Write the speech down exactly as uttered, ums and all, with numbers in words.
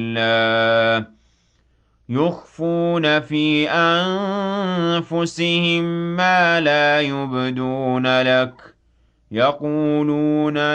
اللَّهِ يُخْفُونَ فِي أَنفُسِهِم مَّا لَا يُبْدُونَ لَكَ ۖ يَقُولُونَ